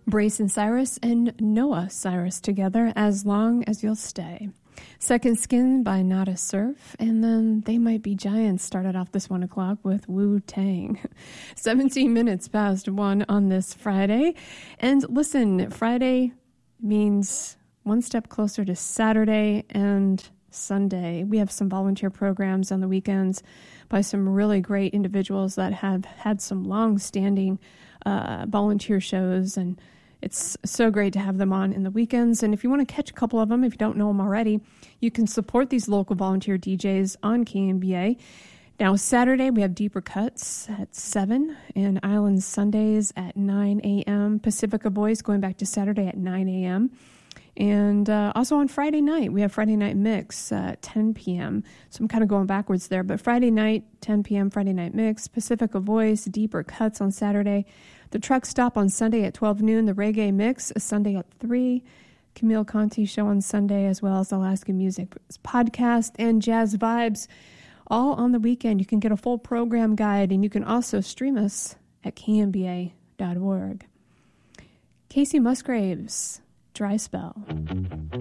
Brayson Cyrus and Noah Cyrus together, As Long As You'll Stay. Second Skin by Nada Surf, and then They Might Be Giants started off this 1 o'clock with Wu-Tang. 17 minutes past 1 on this Friday. And listen, Friday means one step closer to Saturday and Sunday. We have some volunteer programs on the weekends by some really great individuals that have had some long-standing volunteer shows, and it's so great to have them on in the weekends. And if you want to catch a couple of them, if you don't know them already, you can support these local volunteer DJs on KMBA. Now, Saturday, we have Deeper Cuts at 7 and Island Sundays at 9 a.m. Pacifica Boys going back to Saturday at 9 a.m. And also on Friday night, we have Friday Night Mix at 10 p.m. So I'm kind of going backwards there. But Friday night, 10 p.m., Friday Night Mix, Pacifica Voice, Deeper Cuts on Saturday. The Truck Stop on Sunday at 12 noon. The Reggae Mix is Sunday at 3. Camille Conti Show on Sunday, as well as Alaska Music Podcast and Jazz Vibes, all on the weekend. You can get a full program guide, and you can also stream us at kmba.org. Casey Musgraves, Dry Spell.